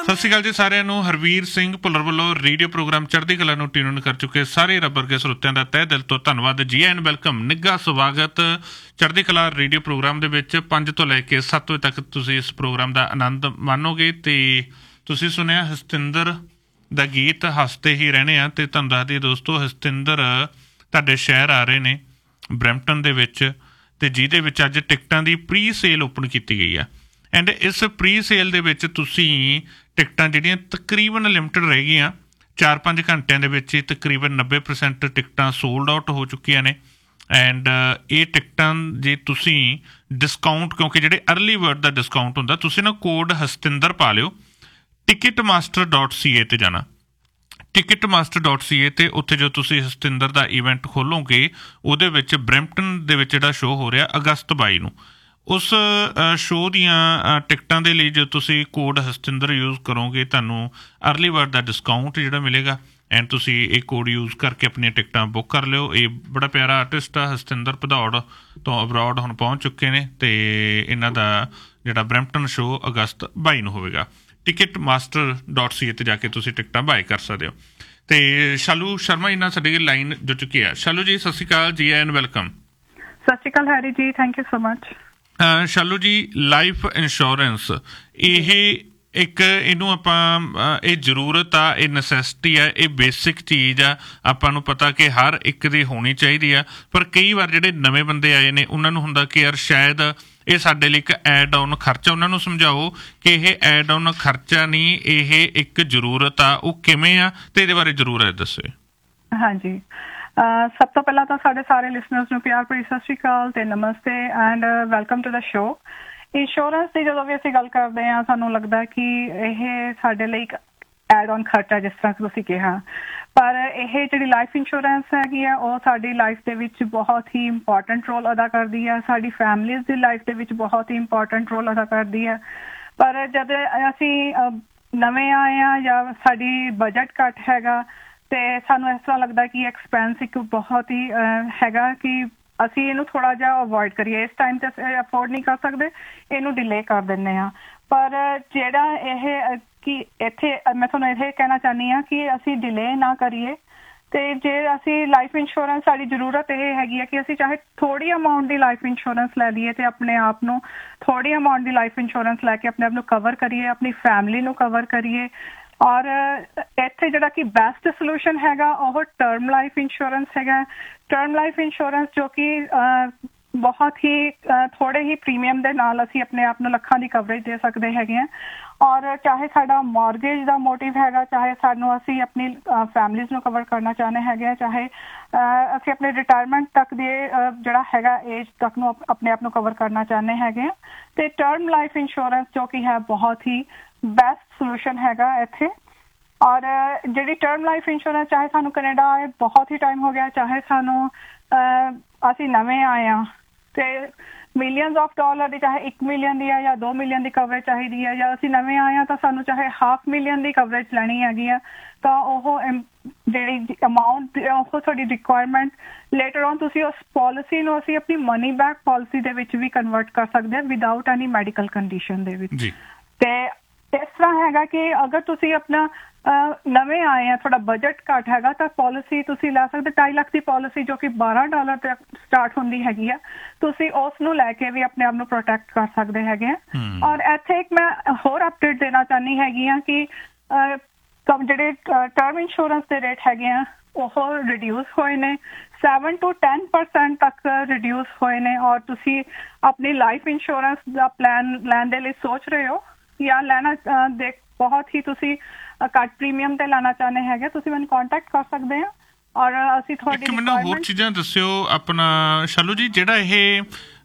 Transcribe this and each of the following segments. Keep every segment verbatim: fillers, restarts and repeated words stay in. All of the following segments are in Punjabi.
ਸਤਿ ਸ਼੍ਰੀ ਅਕਾਲ ਜੀ ਸਾਰਿਆਂ ਨੂੰ। ਹਰਵੀਰ ਸਿੰਘ ਭੁੱਲਰ ਵੱਲੋਂ ਰੇਡੀਓ ਪ੍ਰੋਗਰਾਮ ਚੜ੍ਹਦੀ ਕਲਾ ਨੂੰ ਟਿਊਨ ਕਰ ਚੁੱਕੇ ਸਾਰੇ ਰੱਬ ਵਰਗੇ ਸਰੋਤਿਆਂ ਦਾ ਤਹਿ ਦਿਲ ਤੋਂ ਧੰਨਵਾਦ। ਜੀ ਐਨ ਵੈਲਕਮ, ਨਿੱਘਾ ਸਵਾਗਤ ਚੜ੍ਹਦੀ ਕਲਾ ਰੇਡੀਓ ਪ੍ਰੋਗਰਾਮ ਦੇ ਵਿੱਚ। ਪੰਜ ਤੋਂ ਲੈ ਕੇ ਸੱਤ ਵਜੇ ਤੱਕ ਤੁਸੀਂ ਇਸ ਪ੍ਰੋਗਰਾਮ ਦਾ ਆਨੰਦ ਮਾਣੋਗੇ। ਅਤੇ ਤੁਸੀਂ ਸੁਣਿਆ ਹਸਤਿੰਦਰ ਦਾ ਗੀਤ ਹੱਸਦੇ ਹੀ ਰਹਿਣੇ ਆ। ਅਤੇ ਤੁਹਾਨੂੰ ਦੱਸ ਦਈਏ ਦੋਸਤੋ, ਹਸਤਿੰਦਰ ਤੁਹਾਡੇ ਸ਼ਹਿਰ ਆ ਰਹੇ ਨੇ ਬਰੈਂਪਟਨ ਦੇ ਵਿੱਚ, ਅਤੇ ਜਿਹਦੇ ਵਿੱਚ ਅੱਜ ਟਿਕਟਾਂ ਦੀ ਪ੍ਰੀ ਸੇਲ ਓਪਨ ਕੀਤੀ ਗਈ ਆ। ਐਂਡ ਇਸ ਪ੍ਰੀ ਸੇਲ ਦੇ ਵਿੱਚ ਤੁਸੀਂ ਟਿਕਟਾਂ ਜਿਹੜੀਆਂ ਤਕਰੀਬਨ ਲਿਮਟਡ ਰਹਿ ਗਈਆਂ, ਚਾਰ ਪੰਜ ਘੰਟਿਆਂ ਦੇ ਵਿੱਚ ਹੀ ਤਕਰੀਬਨ ਨੱਬੇ ਪ੍ਰਸੈਂਟ ਟਿਕਟਾਂ ਸੋਲਡ ਆਊਟ ਹੋ ਚੁੱਕੀਆਂ ਨੇ। ਐਂਡ ਇਹ ਟਿਕਟਾਂ ਜੇ ਤੁਸੀਂ ਡਿਸਕਾਊਂਟ, ਕਿਉਂਕਿ ਜਿਹੜੇ ਅਰਲੀ ਬਰਡ ਦਾ ਡਿਸਕਾਊਂਟ ਹੁੰਦਾ, ਤੁਸੀਂ ਨਾ ਕੋਡ ਹਸਤਿੰਦਰ ਪਾ ਲਿਓ। ਟਿਕਟ ਮਾਸਟਰ ਡੋਟ ਸੀ ਏ 'ਤੇ ਜਾਣਾ, ਟਿਕਟ ਮਾਸਟਰ ਡੋਟ ਸੀ ਏ 'ਤੇ। ਉੱਥੇ ਜੋ ਤੁਸੀਂ ਹਸਤਿੰਦਰ ਦਾ ਇਵੈਂਟ ਖੋਲੋਗੇ, ਉਹਦੇ ਵਿੱਚ ਬਰੈਂਪਟਨ ਦੇ ਵਿੱਚ ਜਿਹੜਾ ਸ਼ੋਅ ਹੋ ਰਿਹਾ ਅਗਸਤ ਬਾਈ ਨੂੰ, ਉਸ ਸ਼ੋਅ ਦੀਆਂ ਟਿਕਟਾਂ ਦੇ ਲਈ ਜੋ ਤੁਸੀਂ ਕੋਡ ਹਸਤਿੰਦਰ ਯੂਜ਼ ਕਰੋਗੇ, ਤੁਹਾਨੂੰ ਅਰਲੀ ਬਰਡ ਦਾ ਡਿਸਕਾਊਂਟ ਜਿਹੜਾ ਮਿਲੇਗਾ। ਐਂਡ ਤੁਸੀਂ ਇਹ ਕੋਡ ਯੂਜ਼ ਕਰਕੇ ਆਪਣੀਆਂ ਟਿਕਟਾਂ ਬੁੱਕ ਕਰ ਲਿਓ। ਇਹ ਬੜਾ ਪਿਆਰਾ ਆਰਟਿਸਟ ਆ ਹਸਤਿੰਦਰ, ਭਦੌੜ ਤੋਂ ਅਬਰੋਡ ਹੁਣ ਪਹੁੰਚ ਚੁੱਕੇ ਨੇ, ਅਤੇ ਇਹਨਾਂ ਦਾ ਜਿਹੜਾ ਬਰੈਂਪਟਨ ਸ਼ੋਅ ਅਗਸਤ ਬਾਈ ਨੂੰ ਹੋਵੇਗਾ। ਟਿਕਟ ਮਾਸਟਰ ਡੋਟ ਸੀ ਏ 'ਤੇ ਜਾ ਕੇ ਤੁਸੀਂ ਟਿਕਟਾਂ ਬਾਏ ਕਰ ਸਕਦੇ ਹੋ। ਅਤੇ ਸ਼ਾਲੂ ਸ਼ਰਮਾ ਇਹਨਾਂ ਸਾਡੀ ਲਾਈਨ ਜੁੜ ਚੁੱਕੀ ਆ। ਸ਼ਾਲੂ ਜੀ ਸਤਿ ਸ਼੍ਰੀ ਅਕਾਲ, ਜੀ ਐਨ ਵੈਲਕਮ। ਸਤਿ ਸ਼੍ਰੀ ਅਕਾਲ ਹੈਰੀ ਜੀ, thank you so much. Shalu ਜੀ, ਲਾਈਫ ਇੰਸ਼ੋਰੈਂਸ ਇਹ ਇੱਕ ਇਹਨੂੰ ਆਪਾਂ ਇਹ ਜ਼ਰੂਰਤ ਆ, ਇਹ ਨਸੈਸਿਟੀ ਆ, ਇਹ ਬੇਸਿਕ ਚੀਜ਼ ਆ। ਆਪਾਂ ਨੂੰ ਪਤਾ ਕਿ ਹਰ ਇੱਕ ਦੀ ਹੋਣੀ ਚਾਹੀਦੀ ਆ, ਪਰ ਕਈ ਵਾਰ ਜਿਹੜੇ ਨਵੇਂ ਬੰਦੇ ਆਏ ਨੇ ਉਹਨਾਂ ਨੂੰ ਹੁੰਦਾ ਕਿ ਯਾਰ ਸ਼ਾਇਦ ਇਹ ਸਾਡੇ ਲਈ ਇੱਕ ਐਡ ਆਨ ਖਰਚਾ। ਉਹਨਾਂ ਨੂੰ ਸਮਝਾਓ ਕਿ ਇਹ ਐਡ ਆਨ ਖਰਚਾ ਨਹੀਂ, ਇਹ ਇੱਕ ਜ਼ਰੂਰਤ ਆ। ਉਹ ਕਿਵੇਂ ਆ ਅਤੇ ਇਹਦੇ ਬਾਰੇ ਜ਼ਰੂਰ ਹੈ ਦੱਸੇ। ਹਾਂਜੀ, ਸਭ ਤੋਂ ਪਹਿਲਾਂ ਤਾਂ ਸਾਡੇ ਸਾਰੇ ਲਿਸਨਰਸ ਨੂੰ ਪਿਆਰ ਭਰੀ ਸਤਿ ਸ਼੍ਰੀ ਅਕਾਲ ਅਤੇ ਨਮਸਤੇ and welcome to the show. Insurance ਦੀ ਜਦੋਂ ਵੀ ਅਸੀਂ ਗੱਲ ਕਰਦੇ ਹਾਂ, ਸਾਨੂੰ ਲੱਗਦਾ ਕਿ ਇਹ ਸਾਡੇ ਲਈ ਇੱਕ ਐਡ ਆਨ ਖਰਚਾ, ਜਿਸ ਤਰ੍ਹਾਂ ਤੁਸੀਂ ਕਿਹਾ। ਪਰ ਇਹ ਜਿਹੜੀ ਲਾਈਫ ਇੰਸ਼ੋਰੈਂਸ ਹੈਗੀ ਆ, ਉਹ ਸਾਡੀ ਲਾਈਫ ਦੇ ਵਿੱਚ ਬਹੁਤ ਹੀ ਇੰਪੋਰਟੈਂਟ ਰੋਲ ਅਦਾ ਕਰਦੀ ਹੈ। ਸਾਡੀ ਫੈਮਲੀਜ਼ ਦੀ ਲਾਈਫ ਦੇ ਵਿੱਚ ਬਹੁਤ ਹੀ ਇੰਪੋਰਟੈਂਟ ਰੋਲ ਅਦਾ ਕਰਦੀ ਹੈ। ਪਰ ਜਦ ਅਸੀਂ ਨਵੇਂ ਆਏ ਹਾਂ ਜਾਂ ਸਾਡੀ ਬਜਟ ਘੱਟ ਹੈਗਾ, ਅਤੇ ਸਾਨੂੰ ਇਸ ਤਰ੍ਹਾਂ ਲੱਗਦਾ ਕਿ ਐਕਸਪੈਂਸ ਇੱਕ ਬਹੁਤ ਹੀ ਹੈਗਾ ਕਿ ਅਸੀਂ ਇਹਨੂੰ ਥੋੜ੍ਹਾ ਜਿਹਾ ਅਵੋਇਡ ਕਰੀਏ। ਇਸ ਟਾਈਮ 'ਤੇ ਅਸੀਂ ਅਫੋਰਡ ਨਹੀਂ ਕਰ ਸਕਦੇ, ਇਹਨੂੰ ਡਿਲੇ ਕਰ ਦਿੰਦੇ ਹਾਂ। ਪਰ ਜਿਹੜਾ ਇਹ ਕਿ ਇੱਥੇ ਮੈਂ ਤੁਹਾਨੂੰ ਇਹ ਕਹਿਣਾ ਚਾਹੁੰਦੀ ਹਾਂ ਕਿ ਅਸੀਂ ਡਿਲੇ ਨਾ ਕਰੀਏ। ਅਤੇ ਜੇ ਅਸੀਂ ਲਾਈਫ ਇੰਸ਼ੋਰੈਂਸ, ਸਾਡੀ ਜ਼ਰੂਰਤ ਇਹ ਹੈਗੀ ਹੈ ਕਿ ਅਸੀਂ ਚਾਹੇ ਥੋੜ੍ਹੀ ਅਮਾਊਂਟ ਦੀ ਲਾਈਫ ਇੰਸ਼ੋਰੈਂਸ ਲੈ ਲਈਏ ਅਤੇ ਆਪਣੇ ਆਪ ਨੂੰ ਥੋੜ੍ਹੀ ਅਮਾਊਂਟ ਦੀ ਲਾਈਫ ਇੰਸ਼ੋਰੈਂਸ ਲੈ ਕੇ ਆਪਣੇ ਆਪ ਨੂੰ ਕਵਰ ਕਰੀਏ, ਆਪਣੀ ਫੈਮਿਲੀ ਨੂੰ ਕਵਰ ਕਰੀਏ। ਔਰ ਇੱਥੇ ਜਿਹੜਾ ਕਿ ਬੈਸਟ ਸੋਲਿਊਸ਼ਨ ਹੈਗਾ ਉਹ ਟਰਮ ਲਾਈਫ ਇੰਸ਼ੋਰੈਂਸ ਹੈਗਾ। ਟਰਮ ਲਾਈਫ ਇੰਸ਼ੋਰੈਂਸ ਜੋ ਕਿ ਬਹੁਤ ਹੀ ਥੋੜ੍ਹੇ ਹੀ ਪ੍ਰੀਮੀਅਮ ਦੇ ਨਾਲ ਅਸੀਂ ਆਪਣੇ ਆਪ ਨੂੰ ਲੱਖਾਂ ਦੀ ਕਵਰੇਜ ਦੇ ਸਕਦੇ ਹੈਗੇ ਹਾਂ। ਔਰ ਚਾਹੇ ਸਾਡਾ ਮੌਰਗੇਜ ਦਾ ਮੋਟਿਵ ਹੈਗਾ, ਚਾਹੇ ਸਾਨੂੰ ਅਸੀਂ ਆਪਣੀ ਫੈਮਲੀਜ਼ ਨੂੰ ਕਵਰ ਕਰਨਾ ਚਾਹੁੰਦੇ ਹੈਗੇ ਹਾਂ, ਚਾਹੇ ਅਸੀਂ ਆਪਣੇ ਰਿਟਾਇਰਮੈਂਟ ਤੱਕ ਦੇ ਜਿਹੜਾ ਹੈਗਾ ਏਜ ਤੱਕ ਨੂੰ ਆਪਣੇ ਆਪ ਨੂੰ ਕਵਰ ਕਰਨਾ ਚਾਹੁੰਦੇ ਹੈਗੇ ਹਾਂ। ਅਤੇ ਟਰਮ ਲਾਈਫ ਇੰਸ਼ੋਰੈਂਸ ਜੋ ਕਿ ਹੈ ਬਹੁਤ ਹੀ ਬੈਸਟ ਸੋਲਿਊਸ਼ਨ ਹੈਗਾ ਇੱਥੇ। ਔਰ ਜਿਹੜੀ ਟਰਮ ਲਾਈਫ ਇੰਸ਼ੋਰੈਂਸ, ਚਾਹੇ ਸਾਨੂੰ ਕੈਨੇਡਾ ਆਏ ਬਹੁਤ ਹੀ ਟਾਈਮ ਹੋ ਗਿਆ, ਚਾਹੇ ਸਾਨੂੰ ਅਸੀਂ ਨਵੇਂ ਆਏ ਹਾਂ ਅਤੇ ਮਿਲੀਅਨਸ ਆਫ ਡਾਲਰ ਦੀ, ਚਾਹੇ ਇੱਕ ਮਿਲੀਅਨ ਦੀ ਹੈ ਜਾਂ ਦੋ ਮਿਲੀਅਨ ਦੀ ਕਵਰੇਜ ਚਾਹੀਦੀ ਹੈ, ਜਾਂ ਅਸੀਂ ਨਵੇਂ ਆਏ ਹਾਂ ਤਾਂ ਸਾਨੂੰ ਚਾਹੇ ਹਾਫ ਮਿਲੀਅਨ ਦੀ ਕਵਰੇਜ ਲੈਣੀ ਹੈਗੀ ਆ, ਤਾਂ ਉਹ ਜਿਹੜੀ ਅਮਾਊਂਟ ਉਹ ਤੁਹਾਡੀ ਰਿਕੁਆਇਰਮੈਂਟ ਲੇਟਰ ਔਨ ਤੁਸੀਂ ਉਸ ਪੋਲਿਸੀ ਨੂੰ ਅਸੀਂ ਆਪਣੀ ਮਨੀ ਬੈਕ ਪੋਲਿਸੀ ਦੇ ਵਿੱਚ ਵੀ ਕਨਵਰਟ ਕਰ ਸਕਦੇ ਹਾਂ ਵਿਦਆਊਟ ਐਨੀ ਮੈਡੀਕਲ ਕੰਡੀਸ਼ਨ ਦੇ ਵਿੱਚ। ਅਤੇ ਇਸ ਤਰ੍ਹਾਂ ਹੈਗਾ ਕਿ ਅਗਰ ਤੁਸੀਂ ਆਪਣਾ ਨਵੇਂ ਆਏ ਆ, ਤੁਹਾਡਾ ਬਜਟ ਘੱਟ ਹੈਗਾ, ਤਾਂ ਪੋਲਿਸੀ ਤੁਸੀਂ ਲੈ ਸਕਦੇ ਢਾਈ ਲੱਖ ਦੀ ਪੋਲਿਸੀ ਜੋ ਕਿ ਬਾਰਾਂ ਡਾਲਰ ਤੇ ਸਟਾਰਟ ਹੁੰਦੀ ਹੈਗੀ ਆ। ਤੁਸੀਂ ਉਸ ਨੂੰ ਲੈ ਕੇ ਵੀ ਆਪਣੇ ਆਪ ਨੂੰ ਪ੍ਰੋਟੈਕਟ ਕਰ ਸਕਦੇ ਹੈਗੇ ਆ। ਔਰ ਇੱਥੇ ਇੱਕ ਮੈਂ ਹੋਰ ਅਪਡੇਟ ਦੇਣਾ ਚਾਹੁੰਦੀ ਹੈਗੀ ਆ ਕਿ ਜਿਹੜੇ ਟਰਮ ਇੰਸ਼ੋਰੈਂਸ ਦੇ ਰੇਟ ਹੈਗੇ ਆ ਉਹ ਰਿਡਿਊਸ ਹੋਏ ਨੇ, ਸੈਵਨ ਟੂ ਟੈਨ ਪਰਸੈਂਟ ਤੱਕ ਰਿਡਿਊਸ ਹੋਏ ਨੇ। ਔਰ ਤੁਸੀਂ ਆਪਣੀ ਲਾਈਫ ਇੰਸ਼ੋਰੈਂਸ ਦਾ ਪਲਾਨ ਲੈਣ ਦੇ ਲਈ ਸੋਚ ਰਹੇ ਹੋ ਜਾਂ ਲੈਣਾ ਦੇਖ ਬਹੁਤ ਹੀ ਤੁਸੀਂ ਘੱਟ ਪ੍ਰੀਮੀਅਮ 'ਤੇ ਲੈਣਾ ਚਾਹੁੰਦੇ ਹੈਗੇ, ਤੁਸੀਂ ਮੈਨੂੰ ਕੰਟੈਕਟ ਕਰ ਸਕਦੇ ਹਾਂ। ਔਰ ਅਸੀਂ ਤੁਹਾਡੀ ਮੈਨੂੰ ਹੋਰ ਚੀਜ਼ਾਂ ਦੱਸਿਓ ਆਪਣਾ ਸ਼ਾਲੂ ਜੀ। ਜਿਹੜਾ ਇਹ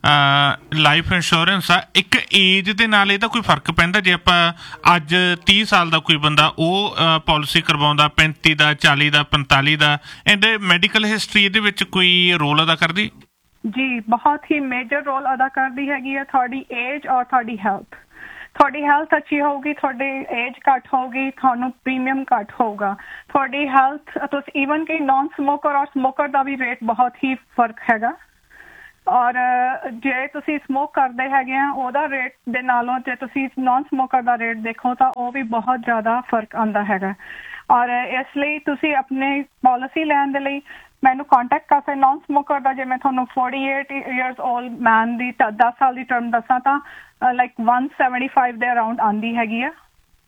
ਲਾਈਫ ਇੰਸ਼ੋਰੈਂਸ ਆ, ਇੱਕ ਏਜ ਦੇ ਨਾਲ ਇਹਦਾ ਕੋਈ ਫਰਕ ਪੈਂਦਾ? ਜੇ ਆਪਾਂ ਅੱਜ ਤੀਹ ਸਾਲ ਦਾ ਕੋਈ ਬੰਦਾ ਉਹ ਪੋਲਿਸੀ ਕਰਵਾਉਂਦਾ, ਪੈਂਤੀ ਦਾ, ਚਾਲੀ ਦਾ, ਪੰਤਾਲੀ ਦਾ, ਇਹਦੇ ਮੈਡੀਕਲ ਹਿਸਟਰੀ ਇਹਦੇ ਵਿੱਚ ਕੋਈ ਰੋਲ ਅਦਾ ਕਰਦੀ? ਜੀ, ਬਹੁਤ ਹੀ ਮੇਜਰ ਰੋਲ ਅਦਾ ਕਰਦੀ ਹੈਗੀ ਹੈ ਤੁਹਾਡੀ ਏਜ ਔਰ ਤੁਹਾਡੀ ਹੈਲਥ। ਤੁਹਾਡੀ ਹੈਲਥ ਅੱਛੀ ਹੋਊਗੀ, ਤੁਹਾਡੀ ਏਜ ਘੱਟ ਹੋਊਗੀ, ਤੁਹਾਨੂੰ ਪ੍ਰੀਮੀਅਮ ਘੱਟ ਹੋਊਗਾ। ਤੁਹਾਡੀ ਹੈਲਥ ਤੁਸੀਂ ਈਵਨ ਕਿ ਨੋਨ ਸਮੋਕਰ ਔਰ ਸਮੋਕਰ ਦਾ ਵੀ ਰੇਟ ਬਹੁਤ ਹੀ ਫਰਕ ਹੈਗਾ। ਔਰ ਜੇ ਤੁਸੀਂ ਸਮੋਕ ਕਰਦੇ ਹੈਗੇ ਆ ਉਹਦਾ ਰੇਟ ਦੇ ਨਾਲੋਂ ਜੇ ਤੁਸੀਂ ਨਾਨ ਸਮੋਕਰ ਦਾ ਰੇਟ ਦੇਖੋ ਤਾਂ ਉਹ ਵੀ ਬਹੁਤ ਜ਼ਿਆਦਾ ਫਰਕ ਆਉਂਦਾ ਹੈਗਾ। ਔਰ ਇਸ ਲਈ ਤੁਸੀਂ ਆਪਣੇ ਪਾਲਿਸੀ ਲੈਣ ਦੇ ਲਈ ਮੈਨੂੰ ਕੰਟੈਕਟ ਕਰ ਸਕਦੇ। ਨਾਨ ਸਮੋਕਰ ਦਾ ਜੇ ਮੈਂ ਤੁਹਾਨੂੰ ਅਠਤਾਲੀ ਇਅਰਸ ਓਲਡ ਮੈਨ ਦੀ ਦਸ ਸਾਲ ਦੀ ਟਰਮ ਦੱਸਾਂ ਤਾਂ ਲਾਈਕ ਇੱਕ ਸੌ ਪਚੱਤਰ ਦੇ ਅਰਾਊਂਡ ਆਉਂਦੀ ਹੈਗੀ ਆ।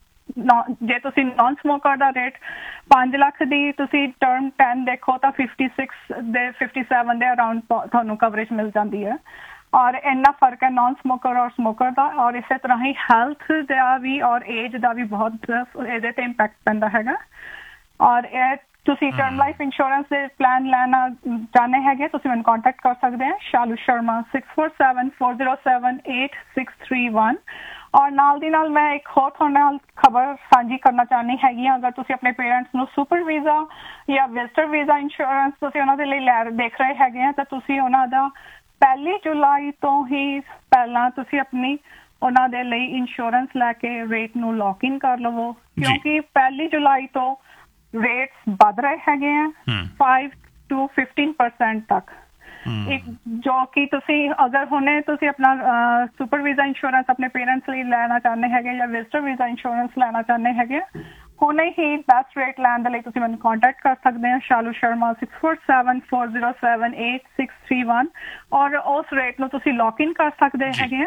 ਜੇ ਤੁਸੀਂ ਨਾਨ ਸਮੋਕਰ ਦਾ ਰੇਟ ਪੰਜ ਲੱਖ ਦੀ ਤੁਸੀਂ ਟਰਮ ਦਸ ਦੇਖੋ ਤਾਂ ਛਪਨ ਦੇ ਸੱਤਰ ਦੇ ਅਰਾਊਂਡ ਤੁਹਾਨੂੰ ਕਵਰੇਜ ਮਿਲ ਜਾਂਦੀ ਹੈ। ਔਰ ਇੰਨਾ ਫਰਕ ਹੈ ਨਾਨ ਸਮੋਕਰ ਔਰ ਸਮੋਕਰ ਦਾ। ਔਰ ਇਸੇ ਤਰ੍ਹਾਂ ਹੀ ਹੈਲਥ ਦਾ ਵੀ ਔਰ ਏਜ ਦਾ ਵੀ ਬਹੁਤ ਇਹਦੇ ਤੇ ਇੰਪੈਕਟ ਪੈਂਦਾ ਹੈਗਾ। ਔਰ ਇਹ ਤੁਸੀਂ ਟਰਮ ਲਾਈਫ ਇੰਸ਼ੋਰੈਂਸ ਦੇ ਪਲਾਨ ਲੈਣਾ ਚਾਹੁੰਦੇ ਹੈਗੇ ਤੁਸੀਂ ਮੈਨੂੰ ਕੰਟੈਕਟ ਕਰ ਸਕਦੇ ਆ Shalu Sharma six four seven four zero seven eight six three one. ਔਰ ਨਾਲ ਦੀ ਨਾਲ ਮੈਂ ਇੱਕ ਹੋਰ ਤੁਹਾਡੇ ਨਾਲ ਖਬਰ ਸਾਂਝੀ ਕਰਨਾ ਚਾਹੁੰਦੀ ਹੈਗੀ ਆ। ਅਗਰ ਤੁਸੀਂ ਆਪਣੇ ਪੇਰੈਂਟਸ ਨੂੰ ਸੁਪਰ ਵੀਜ਼ਾ ਜਾਂ ਵਿਜ਼ਟਰ ਵੀਜ਼ਾ ਇੰਸ਼ੋਰੈਂਸ ਤੁਸੀਂ ਉਹਨਾਂ ਦੇ ਲਈ ਲੈ ਦੇਖ ਰਹੇ ਹੈਗੇ ਆ ਤਾਂ ਤੁਸੀਂ ਉਹਨਾਂ ਦਾ ਪਹਿਲੀ ਜੁਲਾਈ ਤੋਂ ਹੀ ਪਹਿਲਾਂ ਤੁਸੀਂ ਆਪਣੀ ਉਹਨਾਂ ਦੇ ਲਈ ਇੰਸ਼ੋਰੈਂਸ ਲੈ ਕੇ ਰੇਟ ਨੂੰ ਲੌਕ ਇਨ ਕਰ ਲਵੋ ਕਿਉਂਕਿ ਪਹਿਲੀ ਜੁਲਾਈ ਤੋਂ ਰੇਟਸ ਵੱਧ ਰਹੇ ਹੈਗੇ ਆ ਫਾਈਵ ਟੂ ਫਿਫਟੀਨ ਪਰਸੈਂਟ ਤੱਕ। ਇੱਕ ਜੋ ਕਿ ਤੁਸੀਂ ਅਗਰ ਹੁਣੇ ਤੁਸੀਂ ਆਪਣਾ ਸੁਪਰ ਵੀਜ਼ਾ ਇੰਸ਼ੋਰੈਂਸ ਆਪਣੇ ਪੇਰੈਂਟਸ ਲਈ ਲੈਣਾ ਚਾਹੁੰਦੇ ਹੈਗੇ ਜਾਂ ਵਿਜ਼ਟਰ ਵੀਜ਼ਾ ਇੰਸ਼ੋਰੈਂਸ ਲੈਣਾ ਚਾਹੁੰਦੇ ਹੈਗੇ ਹੁਣੇ ਹੀ ਬੈਸਟ ਰੇਟ ਲੈਣ ਦੇ ਲਈ ਤੁਸੀਂ ਮੈਨੂੰ ਕੰਟੈਕਟ ਕਰ ਸਕਦੇ ਹੋ Shalu Sharma six four seven four zero seven eight six three one. ਔਰ ਉਸ ਰੇਟ ਨੂੰ ਤੁਸੀਂ ਲੌਕ ਇਨ ਕਰ ਸਕਦੇ ਹੈਗੇ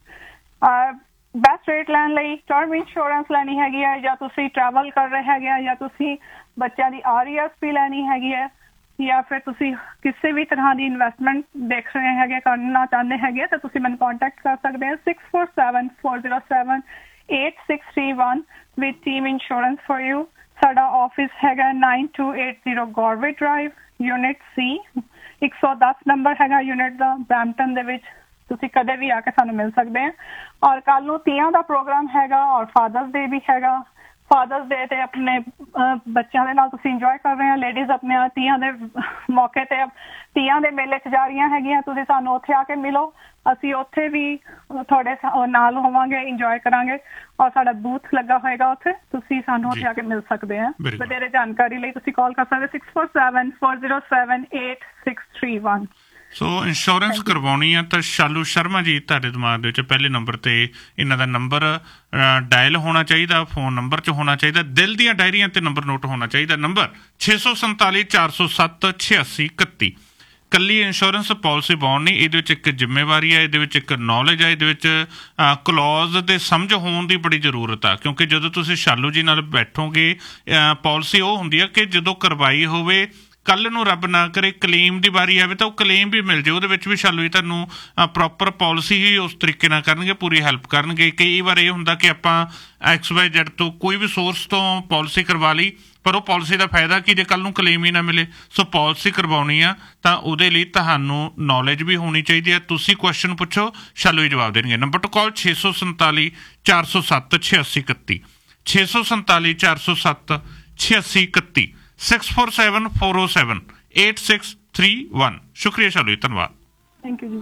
ਆ। ਬੈਸਟ ਰੇਟ ਲੈਣ ਲਈ ਟਰਮ ਇੰਸ਼ੋਰੈਂਸ ਲੈਣੀ ਹੈਗੀ ਹੈ ਜਾਂ ਤੁਸੀਂ ਟਰੈਵਲ ਕਰ ਰਹੇ ਹੈਗੇ ਆ ਜਾਂ ਤੁਸੀਂ ਬੱਚਿਆਂ ਦੀ ਆਰ ਈ ਐਸ ਪੀ ਲੈਣੀ ਹੈਗੀ ਹੈ ਜਾਂ ਫਿਰ ਤੁਸੀਂ ਕਿਸੇ ਵੀ ਤਰ੍ਹਾਂ ਦੀ ਇਨਵੈਸਟਮੈਂਟ ਦੇਖ ਰਹੇ ਹੈਗੇ ਕਰਨਾ ਚਾਹੁੰਦੇ ਹੈਗੇ ਤਾਂ ਤੁਸੀਂ ਮੈਨੂੰ ਕੰਟੈਕਟ ਕਰ ਸਕਦੇ ਹੋ six four seven four zero seven eight six three one with team insurance for you. ਸਾਡਾ ਆਫਿਸ ਹੈਗਾ nine to eight zero ਗੌਰਵੇ drive unit ਸੀ ਇੱਕ ਸੌ ਦਸ ਨੰਬਰ ਹੈਗਾ ਯੂਨਿਟ ਦਾ ਬਰੈਂਪਟਨ ਦੇ ਵਿੱਚ। ਤੁਸੀਂ ਕਦੇ ਵੀ ਆ ਕੇ ਸਾਨੂੰ ਮਿਲ ਸਕਦੇ ਆ। ਔਰ ਕੱਲ ਨੂੰ ਤੀਆਂ ਦਾ ਪ੍ਰੋਗਰਾਮ ਹੈਗਾ ਔਰ ਫਾਦਰਸ ਡੇ ਵੀ ਹੈਗਾ। ਫਾਦਰਸ ਡੇ ਤੇ ਆਪਣੇ ਬੱਚਿਆਂ ਦੇ ਨਾਲ ਤੁਸੀਂ ਇੰਜੋਏ ਕਰ ਰਹੇ ਹੋ। ਲੇਡੀਜ਼ ਆਪਣੇ ਤੀਆਂ ਦੇ ਮੌਕੇ ਤੇ ਤੀਆਂ ਦੇ ਮੇਲੇ 'ਚ ਜਾ ਰਹੀਆਂ ਹੈਗੀਆਂ ਤੁਸੀਂ ਸਾਨੂੰ ਉੱਥੇ ਆ ਕੇ ਮਿਲੋ। ਅਸੀਂ ਉੱਥੇ ਵੀ ਤੁਹਾਡੇ ਨਾਲ ਹੋਵਾਂਗੇ ਇੰਜੋਏ ਕਰਾਂਗੇ ਔਰ ਸਾਡਾ ਬੂਥ ਲੱਗਾ ਹੋਏਗਾ ਉੱਥੇ ਤੁਸੀਂ ਸਾਨੂੰ ਉੱਥੇ ਆ ਕੇ ਮਿਲ ਸਕਦੇ ਆ। ਵਧੇਰੇ ਜਾਣਕਾਰੀ ਲਈ ਤੁਸੀਂ ਕਾਲ ਕਰ ਸਕਦੇ six four seven four zero seven eight six three one. ਸੋ ਇੰਸ਼ੋਰੈਂਸ ਕਰਵਾਉਣੀ ਆ ਤਾਂ ਸ਼ਾਲੂ ਸ਼ਰਮਾ ਜੀ ਤੁਹਾਡੇ ਦਿਮਾਗ ਦੇ ਵਿੱਚ ਪਹਿਲੇ ਨੰਬਰ ਤੇ ਇਹਨਾਂ ਦਾ ਨੰਬਰ ਡਾਇਲ ਹੋਣਾ ਚਾਹੀਦਾ ਫੋਨ ਨੰਬਰ 'ਚ ਹੋਣਾ ਚਾਹੀਦਾ ਦਿਲ ਦੀਆਂ ਡਾਇਰੀਆਂ ਤੇ ਨੰਬਰ ਨੋਟ ਹੋਣਾ ਚਾਹੀਦਾ ਨੰਬਰ ਛੇ ਸੌ ਸੰਤਾਲੀ ਚਾਰ ਸੌ ਸੱਤ ਛਿਆਸੀ ਇਕੱਤੀ। ਕੱਲੀ ਇੰਸ਼ੋਰੈਂਸ ਪਾਲਿਸੀ ਪਾਉਣ ਨਹੀਂ ਇਹਦੇ ਵਿੱਚ ਇੱਕ ਜ਼ਿੰਮੇਵਾਰੀ ਹੈ ਇਹਦੇ ਵਿੱਚ ਇੱਕ ਨੌਲੇਜ ਹੈ ਇਹਦੇ ਵਿੱਚ ਕਲੌਜ਼ ਦੇ ਸਮਝ ਹੋਣ ਦੀ ਬੜੀ ਜ਼ਰੂਰਤ ਆ ਕਿਉਂਕਿ ਜਦੋਂ ਤੁਸੀਂ ਸ਼ਾਲੂ ਜੀ ਨਾਲ ਬੈਠੋਗੇ ਪਾਲਿਸੀ ਉਹ ਹੁੰਦੀ ਆ ਕਿ ਜਦੋਂ ਕਰਵਾਈ ਹੋਵੇ ਕੱਲ੍ਹ ਨੂੰ ਰੱਬ ਨਾ ਕਰੇ ਕਲੇਮ ਦੀ ਵਾਰੀ ਆਵੇ ਤਾਂ ਉਹ ਕਲੇਮ ਵੀ ਮਿਲ ਜਾਏ ਉਹਦੇ ਵਿੱਚ ਵੀ ਸ਼ਾਲੂ ਜੀ ਤੁਹਾਨੂੰ ਪ੍ਰੋਪਰ ਪਾਲਿਸੀ ਹੀ ਉਸ ਤਰੀਕੇ ਨਾਲ ਕਰਨਗੇ ਪੂਰੀ ਹੈਲਪ ਕਰਨਗੇ। ਕਈ ਵਾਰ ਇਹ ਹੁੰਦਾ ਕਿ ਆਪਾਂ ਐਕਸ ਵਾਈ ਜੈਡ ਤੋਂ ਕੋਈ ਵੀ ਸੋਰਸ ਤੋਂ ਪਾਲਿਸੀ ਕਰਵਾ ਲਈ ਪਰ ਉਹ ਪਾਲਿਸੀ ਦਾ ਫਾਇਦਾ ਕੀ ਜੇ ਕੱਲ੍ਹ ਨੂੰ ਕਲੇਮ ਹੀ ਨਾ ਮਿਲੇ। ਸੋ ਪਾਲਿਸੀ ਕਰਵਾਉਣੀ ਆ ਤਾਂ ਉਹਦੇ ਲਈ ਤੁਹਾਨੂੰ ਨੌਲੇਜ ਵੀ ਹੋਣੀ ਚਾਹੀਦੀ ਹੈ। ਤੁਸੀਂ ਕੁਐਸਚਨ ਪੁੱਛੋ ਸ਼ਾਲੂ ਜੀ ਜਵਾਬ ਦੇਣਗੇ। ਨੰਬਰ ਟੂ ਕਾਲ ਛੇ ਸੌ ਸੰਤਾਲੀ ਚਾਰ ਸੌ ਸੱਤ ਛਿਆਸੀ ਇਕੱਤੀ ਛੇ ਸੌ ਸੰਤਾਲੀ ਚਾਰ ਸੌ ਸੱਤ ਛਿਆਸੀ ਇਕੱਤੀ ਸਿਕਸ ਫੋਰ ਸੈਵਨ ਫੋਰ ਓ seven eight six three one. ਸ਼ੁਕਰੀਆ ਸ਼ਾਲੂ ਜੀ ਧੰਨਵਾਦ। ਥੈਂਕ ਯੂ ਜੀ।